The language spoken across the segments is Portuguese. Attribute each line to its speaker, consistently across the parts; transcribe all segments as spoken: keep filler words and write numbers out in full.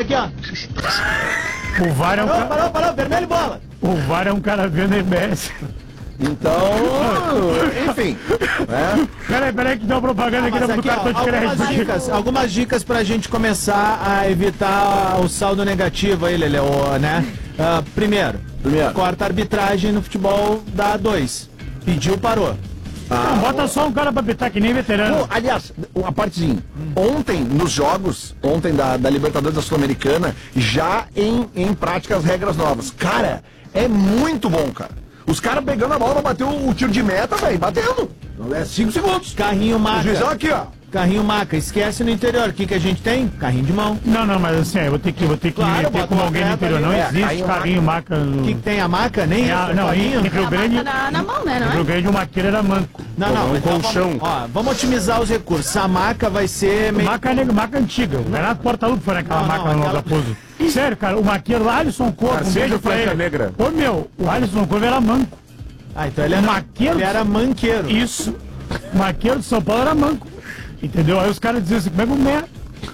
Speaker 1: aqui, ó.
Speaker 2: O V A R é um
Speaker 1: Parou,
Speaker 2: cara...
Speaker 1: parou, parou, vermelho e bola.
Speaker 2: O V A R é um cara vendo M S.
Speaker 3: Então, enfim. Né?
Speaker 2: Peraí, peraí que dá uma propaganda aqui
Speaker 1: Mas
Speaker 2: do
Speaker 1: aqui,
Speaker 2: cartão
Speaker 1: ó,
Speaker 2: de crédito.
Speaker 1: algumas dicas, algumas dicas pra gente começar a evitar o saldo negativo aí, Lelê, o, né? Ah, primeiro,
Speaker 3: Primeiro.
Speaker 1: corta a arbitragem no futebol da dois. Pediu, parou.
Speaker 2: Não, bota só um cara pra pitar que nem veterano.
Speaker 3: Pô, aliás, uma partezinha. Ontem, nos jogos, ontem da, da Libertadores da Sul-Americana, já em, em prática as regras novas. Cara, é muito bom, cara. Os caras pegando a bola pra bater o, o tiro de meta, velho, batendo. Não é cinco segundos.
Speaker 1: Carrinho
Speaker 3: O
Speaker 1: maca.
Speaker 3: juizão aqui, ó.
Speaker 1: Carrinho maca. Esquece no interior. O que, que a gente tem? Carrinho de mão.
Speaker 2: Não, não, mas assim, eu vou ter que, vou ter que
Speaker 1: Claro,
Speaker 2: me meter
Speaker 1: bota
Speaker 2: como
Speaker 1: um
Speaker 2: alguém no
Speaker 1: atleta
Speaker 2: interior. Não
Speaker 1: ali.
Speaker 3: É,
Speaker 2: existe
Speaker 3: carrinho
Speaker 2: carrinho maca
Speaker 1: O
Speaker 2: no...
Speaker 1: que, que tem? A maca? Nem
Speaker 2: É,
Speaker 1: isso, é
Speaker 2: não, em,
Speaker 1: carrinho.
Speaker 2: em Rio Grande...
Speaker 4: Na, na mão, né?
Speaker 2: Em
Speaker 4: Não
Speaker 2: Rio
Speaker 4: é?
Speaker 2: Grande o maqueiro era manco.
Speaker 1: Não, não.
Speaker 3: um
Speaker 1: então
Speaker 3: colchão.
Speaker 1: Vamos, ó, vamos otimizar os recursos. A maca vai ser meio...
Speaker 2: Maca, nega- maca antiga. O Renato Portaluppi foi naquela
Speaker 1: Não, não,
Speaker 2: maca no
Speaker 1: aquela-
Speaker 2: Raposo. Sério, cara, o maqueiro, o Alisson Corvo, um beijo pra ele.
Speaker 3: Negra.
Speaker 2: Ô, meu, o Alisson Corvo era manco.
Speaker 1: Ah, então ele era,
Speaker 2: Maqueiro?
Speaker 1: ele era manqueiro.
Speaker 2: Isso. O maqueiro de São Paulo era manco. Entendeu? Aí os caras diziam assim, como é que o merda?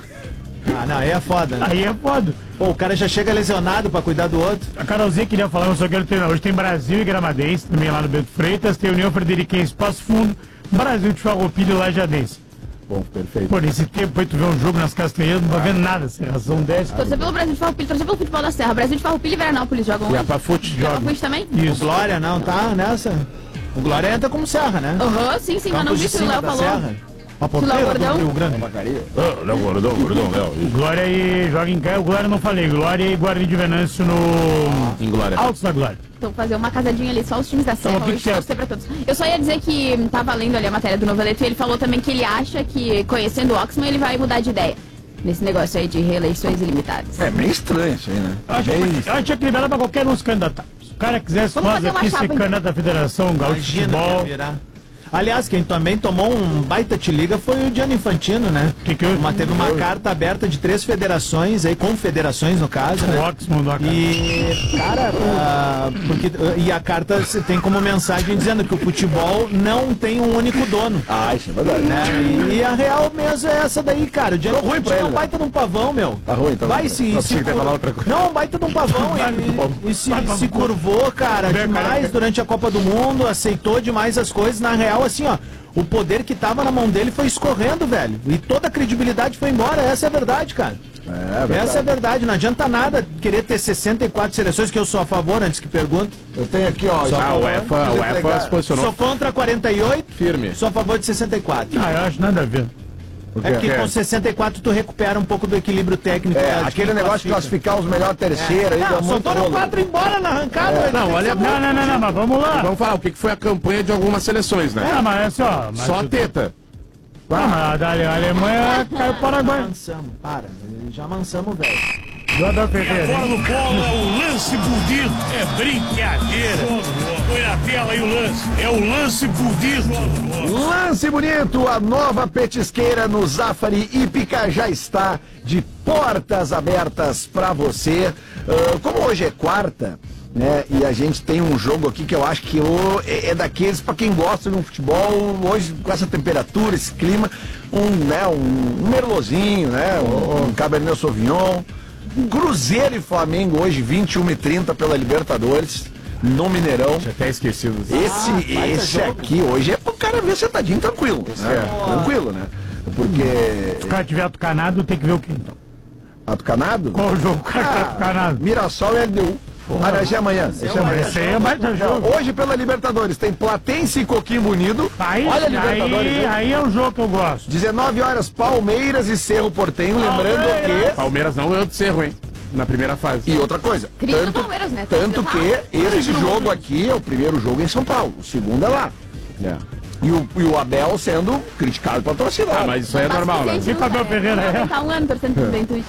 Speaker 1: Ah, não, aí é foda, né?
Speaker 2: Aí é foda.
Speaker 1: Pô, o cara já chega lesionado pra cuidar do outro.
Speaker 2: A Carolzinha queria falar, eu só quero treinar. Hoje tem Brasil e Gramadense, também lá no Bento Freitas, tem União Frederiquense, Passo Fundo, Brasil de Farroupilha e Lajadense.
Speaker 3: Bom, perfeito.
Speaker 2: Pô, nesse tempo aí tu vê um jogo nas Castanheiras, não vai ver nada, Serração desce.
Speaker 4: Torcer pelo Brasil de Farroupilha, torcer pelo futebol da Serra. Brasil de Farroupilha e Veranópolis jogam
Speaker 2: E a
Speaker 4: hoje.
Speaker 2: Pafute
Speaker 4: Joga
Speaker 2: joga.
Speaker 4: Fute também?
Speaker 1: O
Speaker 2: Isso.
Speaker 1: Glória não tá nessa? O Glória entra como Serra, né?
Speaker 4: Aham, sim, sim, mas não
Speaker 1: Campos de
Speaker 4: vi se o
Speaker 1: cima
Speaker 4: Léo
Speaker 1: da
Speaker 4: falou.
Speaker 1: Serra. Uma
Speaker 4: Se o Léo
Speaker 1: porteira do
Speaker 4: Gordão.
Speaker 1: Rio Grande.
Speaker 2: Ah, Léo Gordão, Gordão, Léo. Glória e joga em casa, o Glória eu não falei, Glória e Guarani de Venâncio no...
Speaker 3: Em Glória.
Speaker 2: Altos da Glória.
Speaker 4: Então fazer uma casadinha ali, só os times da Serra,
Speaker 2: Então, o que
Speaker 4: hoje
Speaker 2: que é?
Speaker 4: torcer pra todos. Eu só ia dizer que hum, tava lendo ali a matéria do Noveleto e ele falou também que ele acha que, conhecendo o Oxman, ele vai mudar de ideia nesse negócio aí de reeleições ilimitadas.
Speaker 3: É meio estranho isso aí, né?
Speaker 2: Eu acho, que, eu acho que liberar pra qualquer um se candidatar. Se o cara quisesse
Speaker 4: Vamos
Speaker 2: nós
Speaker 4: fazer uma
Speaker 2: aqui
Speaker 4: chapa,
Speaker 2: ser
Speaker 4: então.
Speaker 2: candidato à Federação Gaúcha de
Speaker 1: Imagina
Speaker 2: Futebol...
Speaker 1: que virar. Aliás, quem também tomou um baita te liga foi o Gianni Infantino, né?
Speaker 2: Que que eu-
Speaker 1: uma, teve uma carta aberta de três federações, aí, confederações no caso,
Speaker 2: O
Speaker 1: né?
Speaker 2: Oxman do Acá.
Speaker 1: E, cara, ah, porque, e a carta se- tem como mensagem dizendo que o futebol não tem um único dono.
Speaker 3: Ah, isso é verdade.
Speaker 1: Né? E, e a real mesmo é essa daí, cara. O Gianni
Speaker 3: Tá ruim pra
Speaker 1: Infantino é
Speaker 3: ele,
Speaker 1: um
Speaker 3: né?
Speaker 1: baita de um pavão, meu.
Speaker 3: Tá ruim, tá ruim.
Speaker 1: Vai se,
Speaker 3: Não,
Speaker 1: se
Speaker 3: tinha que
Speaker 1: cur-
Speaker 3: falar outra coisa.
Speaker 1: Não, um baita de um pavão e, e, e se, se curvou, cara,
Speaker 2: Bem,
Speaker 1: demais
Speaker 2: cara.
Speaker 1: durante a Copa do Mundo, aceitou demais as coisas. Na real, assim, ó, o poder que tava na mão dele foi escorrendo, velho. E toda a credibilidade foi embora. Essa é a verdade, cara.
Speaker 3: É, verdade.
Speaker 1: Essa é a verdade. Não adianta nada querer ter sessenta e quatro seleções, que eu sou a favor, antes que pergunte.
Speaker 3: Eu tenho aqui, ó. já-
Speaker 5: A UEFA, a UEFA se posicionou
Speaker 1: Sou contra quarenta e oito,
Speaker 5: firme.
Speaker 1: sou a favor de sessenta e quatro.
Speaker 2: Ah, eu acho nada a ver.
Speaker 1: É porque com sessenta e quatro tu recupera um pouco do equilíbrio técnico.
Speaker 3: É,
Speaker 1: lá de
Speaker 3: aquele
Speaker 1: quem
Speaker 3: negócio de
Speaker 1: classifica.
Speaker 3: classificar os melhores terceiros aí, dá
Speaker 1: Não,
Speaker 3: muito
Speaker 1: soltou no
Speaker 3: rolo.
Speaker 1: quatro embora na arrancada. velho.
Speaker 5: Não,
Speaker 1: Tem
Speaker 5: olha-
Speaker 1: que ser
Speaker 2: Não, não, não, não, mas vamos lá.
Speaker 5: Vamos falar o que que foi a campanha de algumas seleções, né?
Speaker 2: É, mas é só... Mas
Speaker 5: Só a
Speaker 2: tu-
Speaker 5: teta.
Speaker 2: Ah, mas a da Ale- a Alemanha caiu para o
Speaker 1: Já
Speaker 2: Paraguai.
Speaker 1: amansamos, para. Já amansamos, velho.
Speaker 2: Jogador Ferreira.
Speaker 6: Bola no colo, é o lance fudido. É brincadeira. Põe na tela aí o lance. É o lance fudido.
Speaker 3: Lance bonito, a nova petisqueira no Zafari Ípica já está de portas abertas para você. Ah, como hoje é quarta, né, e a gente tem um jogo aqui que eu acho que o- é, é daqueles para quem gosta de um futebol, hoje com essa temperatura, esse clima, um, né, um, um merlozinho, né, um, um Cabernet Sauvignon. Cruzeiro e Flamengo hoje, vinte e uma e trinta pela Libertadores, no Mineirão.
Speaker 5: Tinha até esquecido.
Speaker 3: Esse,
Speaker 1: baita
Speaker 3: esse
Speaker 1: jogo.
Speaker 3: aqui hoje é pro cara ver sentadinho tranquilo. Né? Tranquilo, né? Porque.
Speaker 2: Se o cara tiver atucanado, tem que ver o que então.
Speaker 3: Atucanado?
Speaker 2: Qual o jogo? O cara tá
Speaker 3: Ah,
Speaker 2: atucanado.
Speaker 3: Mirassol e L D U. Ah, não, esse é amanhã. Esse é amanhã.
Speaker 2: Esse aí é baita jogo.
Speaker 3: Hoje pela Libertadores tem Platense e Coquimbo Unido.
Speaker 2: Aí,
Speaker 3: Olha a Libertadores.
Speaker 2: aí,
Speaker 3: né?
Speaker 2: aí é um jogo que eu gosto.
Speaker 3: dezenove horas Palmeiras e Cerro Portenho. Lembrando que.
Speaker 5: Palmeiras não ganhou do Cerro, hein? Na primeira fase.
Speaker 3: E outra coisa,
Speaker 4: Crise do
Speaker 3: tanto,
Speaker 4: Palmeiras, né?
Speaker 3: tanto
Speaker 4: Tá.
Speaker 3: que esse jogo aqui é o primeiro jogo em São Paulo, o segundo é lá.
Speaker 5: É.
Speaker 3: E o, e o Abel sendo criticado pela torcida.
Speaker 5: Ah, mas isso aí é normal, né?
Speaker 2: E Fabio Ferreira, é?
Speaker 4: Tá um ano torcendo pro Juventude.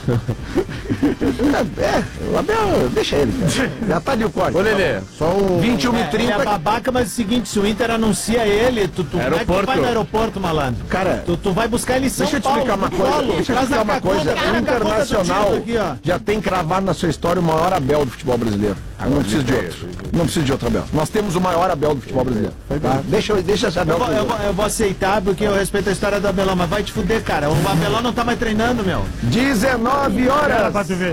Speaker 3: É, o Abel, deixa ele, cara. Já tá ali o corte.
Speaker 5: Ô, Lelê, só um...
Speaker 3: vinte e uma e
Speaker 1: É, ele
Speaker 3: trinta.
Speaker 1: é babaca, mas é o seguinte, se o Inter anuncia ele, tu, tu, como é que tu
Speaker 5: Aeroporto.
Speaker 1: vai no aeroporto, malandro?
Speaker 3: Cara,
Speaker 1: Tu, tu vai buscar ele em São
Speaker 3: deixa eu te
Speaker 1: Paulo,
Speaker 3: explicar uma
Speaker 1: no
Speaker 3: coisa.
Speaker 1: colo,
Speaker 3: Deixa eu te
Speaker 1: traz
Speaker 3: explicar
Speaker 1: a
Speaker 3: uma
Speaker 1: cacota,
Speaker 3: coisa.
Speaker 1: cara,
Speaker 3: O
Speaker 1: a cacota do
Speaker 3: Internacional
Speaker 1: título aqui, ó.
Speaker 3: já tem cravado na sua história o maior Abel do futebol brasileiro. Eu não preciso de outro. Não preciso de outro Abel. Nós temos o maior Abel do futebol brasileiro. Tá? Deixa, deixa esse Abel.
Speaker 1: Eu vou, eu, vou, eu vou aceitar porque eu respeito a história do Abelão, mas vai te fuder, cara. O Abelão não tá mais treinando, meu.
Speaker 3: dezenove
Speaker 2: Era
Speaker 3: horas.
Speaker 2: pra tu ver.